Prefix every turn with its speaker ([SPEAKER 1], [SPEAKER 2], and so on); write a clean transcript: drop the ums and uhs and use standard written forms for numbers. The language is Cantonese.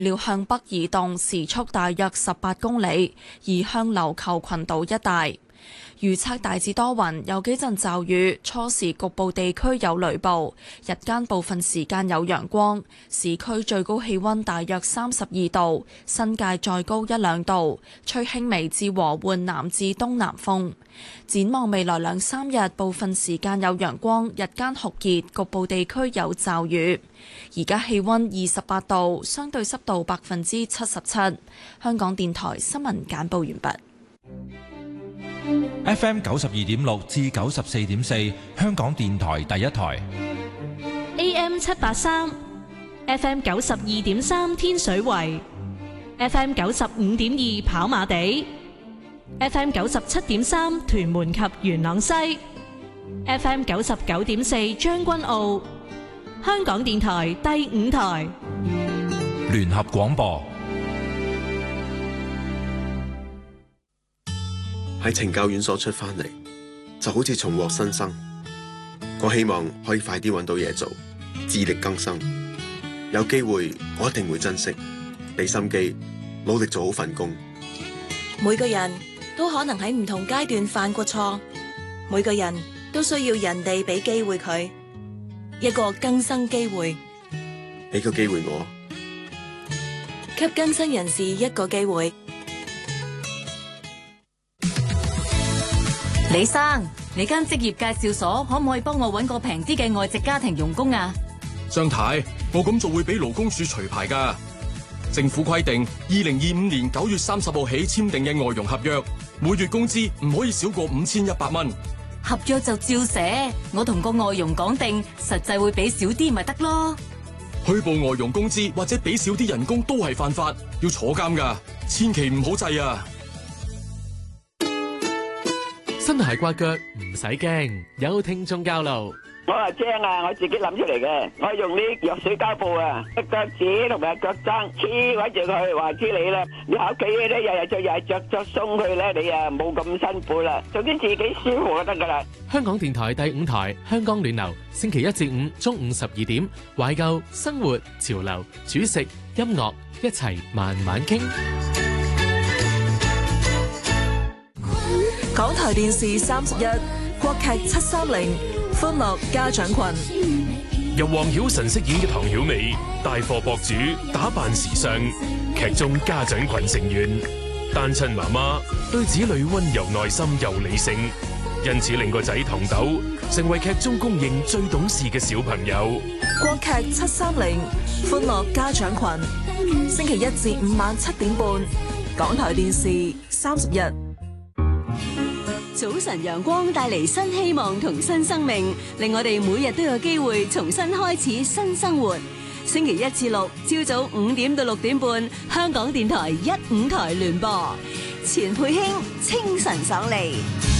[SPEAKER 1] 料向北移動，時速大約18公里，移向琉球群島一帶。預測大致多雲，有幾陣驟雨，初時局部地區有雷暴，日間部分時間有陽光。市區最高氣溫大約32度，新界再高1-2度，吹輕微至和緩南至東南風。展望未來2-3日，部分時間有陽光，日間酷熱，局部地區有驟雨。而家氣溫28度，相對濕度77%。香港電台新聞簡報完畢。
[SPEAKER 2] FM 92.6至94.4，香港電台第一台。
[SPEAKER 3] AM 783 FM 92.3天水圍 FM 95.2跑馬地 FM 97.3屯門及元朗西 FM 99.4將軍澳。香港電台第5台
[SPEAKER 2] 聯合廣播。
[SPEAKER 4] 喺懲教院所出返嚟，就好似重獲新生。我希望可以快啲搵到嘢做，自力更生。有機會，我一定會珍惜，俾心機，努力做好份工。
[SPEAKER 5] 每個人都可能喺唔同階段犯過錯，每個人都需要人哋俾機會佢，一個更生機會。
[SPEAKER 4] 俾個機會我，
[SPEAKER 5] 給更生人士一個機會。
[SPEAKER 6] 李生，你間職業介紹所可唔可以幫我搵個平啲嘅外籍家庭傭工啊？
[SPEAKER 7] 張太，我咁做會俾勞工處除牌㗎。政府規定，2025年9月30號起簽訂嘅外傭合約，每月工資唔可以少過5100蚊。
[SPEAKER 6] 合約就照寫，我同個外傭講定，實際會俾少啲咪得咯。
[SPEAKER 7] 虛報外傭工資或者俾少啲人工都係犯法，要坐監㗎，千祈唔好制啊！
[SPEAKER 8] 新鞋刮腳唔使驚，有聽眾交流。
[SPEAKER 9] 我話精啊，我自己諗出嚟嘅，我用啲藥水膠布啊，腳趾同埋腳踭黐穩住佢，話知你啦。你喺屋企咧，日日着鬆佢咧，你啊冇咁辛苦啦。總之自己舒服就得噶啦。
[SPEAKER 8] 香港電台第5台，香港暖流，星期1至5中午12點，懷舊生活潮流煮食音樂，一齊慢慢傾。
[SPEAKER 5] 港台電視31國劇730歡樂家長群，
[SPEAKER 10] 由黃曉晨飾演嘅唐曉美，帶貨博主，打扮時尚，劇中家長群成員，單親媽媽對子女溫柔耐心又理性，因此令個仔唐豆成為劇中公認最懂事嘅小朋友。
[SPEAKER 5] 國劇730歡樂家長群，星期1至5晚7點半，港台電視31。
[SPEAKER 11] 早晨陽光帶嚟新希望同新生命，令我哋每日都有機會重新開始新生活。星期1至6朝早5點到6點半，香港電台1、5台聯播，錢佩卿清晨爽利。